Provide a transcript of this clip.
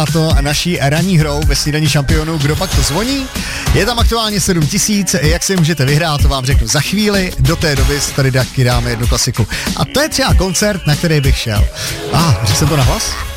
a to naší ranní hrou ve snídaní šampionů Kdo pak to zvoní. Je tam aktuálně 7000, jak si můžete vyhrát, to vám řeknu za chvíli. Do té doby si tady dáme jednu klasiku. A to je třeba koncert, na který bych šel. Řekl jsem to nahlas?